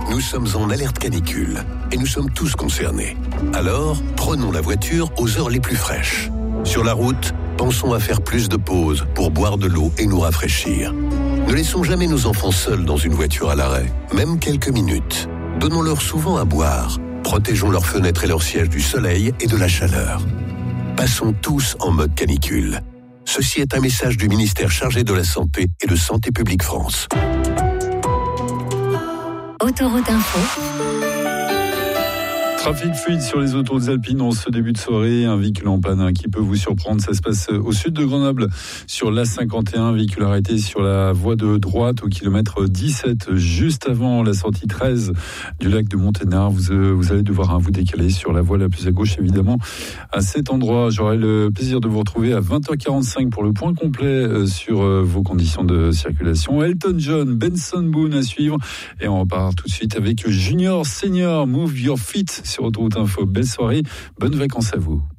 Nous sommes en alerte canicule et nous sommes tous concernés. Alors, prenons la voiture aux heures les plus fraîches. Sur la route, pensons à faire plus de pauses pour boire de l'eau et nous rafraîchir. Ne laissons jamais nos enfants seuls dans une voiture à l'arrêt, même quelques minutes. Donnons-leur souvent à boire. Protégeons leurs fenêtres et leurs sièges du soleil et de la chaleur. Passons tous en mode canicule. Ceci est un message du ministère chargé de la Santé et de Santé publique France. Autoroute Info. Trafic fluide sur les autoroutes alpines en ce début de soirée. Un véhicule en panne qui peut vous surprendre. Ça se passe au sud de Grenoble sur l'A51. Véhicule arrêté sur la voie de droite au kilomètre 17, juste avant la sortie 13 du lac de Monténard. Vous allez devoir vous décaler sur la voie la plus à gauche, évidemment, à cet endroit. J'aurai le plaisir de vous retrouver à 20h45 pour le point complet sur vos conditions de circulation. Elton John, Benson Boone à suivre. Et on repart tout de suite avec Junior Senior, Move Your Feet sur Autoroute Info. Belle soirée, bonnes vacances à vous.